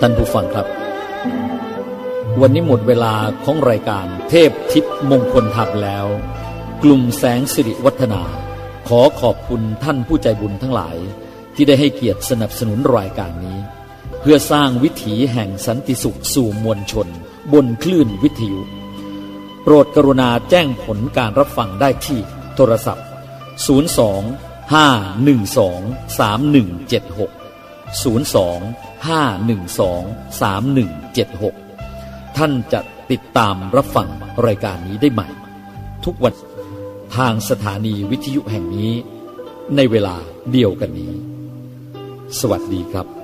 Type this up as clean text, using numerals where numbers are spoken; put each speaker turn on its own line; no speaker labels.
ท่านผู้ฟังครับวันนี้หมดเวลาของรายการเทพทิพย์มงคลธรรมแล้วกลุ่มแสงสิริวัฒนาขอขอบคุณท่านผู้ใจบุญทั้งหลายที่ได้ให้เกียรติสนับสนุนรายการนี้เพื่อสร้างวิถีแห่งสันติสุขสู่มวลชนบนคลื่นวิทยุโปรดกรุณาแจ้งผลการรับฟังได้ที่โทรศัพท์02-512-3176 ท่านจะติดตามรับฟังรายการนี้ได้ใหม่ทุกวันทางสถานีวิทยุแห่งนี้ในเวลาเดียวกันนี้สวัสดีครับ